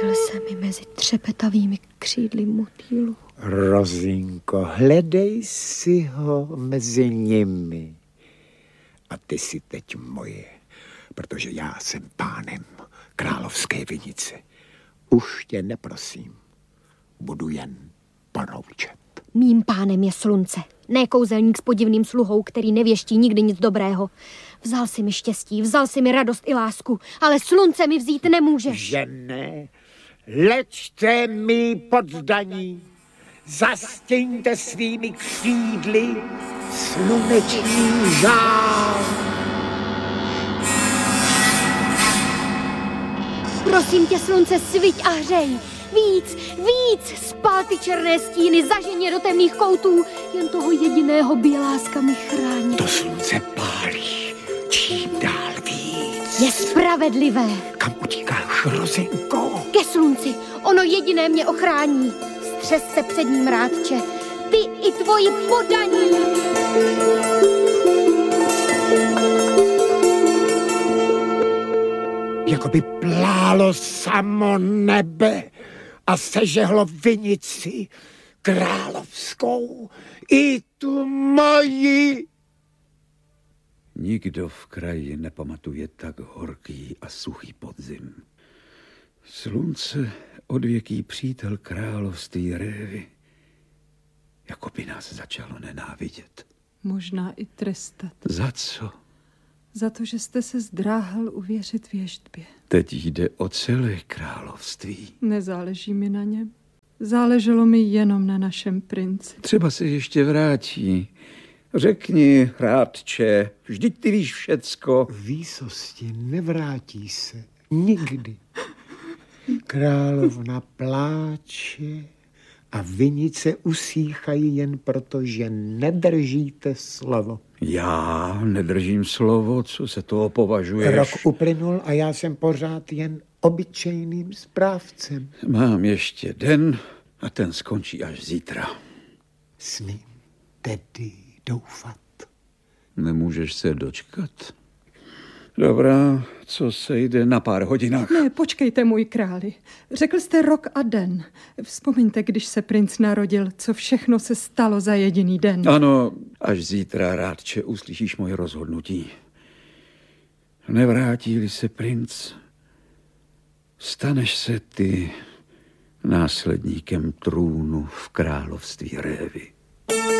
Ztratil se mi mezi třepetavými křídly motýlů. Rozinko, hledej si ho mezi nimi. A ty jsi teď moje, protože já jsem pánem královské vinice. Už tě neprosím, budu jen poroučet. Mým pánem je slunce, ne kouzelník s podivným sluhou, který nevěští nikdy nic dobrého. Vzal si mi štěstí, vzal si mi radost i lásku, ale slunce mi vzít nemůžeš. Že ne, lečte mi poddaní, zastěňte svými křídly sluneční žár. Prosím tě, slunce, sviť a hřej. Víc, víc, spál ty černé stíny, zažeň je do temných koutů. Jen toho jediného běláska mi chrání. To slunce pálí, čím dál víc. Je spravedlivé. Kam utíkáš, Rozinko? Ke slunci, ono jediné mě ochrání. Střes se před ním, rádče, ty i tvoji podaní. Jako by plálo samo nebe a sežehlo vinici královskou i tu moji. Nikdo v kraji nepamatuje tak horký a suchý podzim. Slunce, odvěký přítel království révy, jako by nás začalo nenávidět. Možná i trestat. Za co? Za to, že jste se zdráhal uvěřit věštbě. Teď jde o celé království. Nezáleží mi na něm. Záleželo mi jenom na našem princi. Třeba se ještě vrátí. Řekni, rádče, vždyť ty víš všecko. Výsosti nevrátí se nikdy. Královna pláče a vinice usíchají jen proto, že nedržíte slovo. Já nedržím slovo, co se toho považuješ? Rok uplynul a já jsem pořád jen obyčejným správcem. Mám ještě den a ten skončí až zítra. Smím tedy doufat. Nemůžeš se dočkat? Dobrá, co se jde na pár hodinách? Ne, počkejte, můj králi. Řekl jste rok a den. Vzpomeňte, když se princ narodil, co všechno se stalo za jediný den. Ano, až zítra, rádče, uslyšíš moje rozhodnutí. Nevrátí-li se princ, staneš se ty následníkem trůnu v království révy.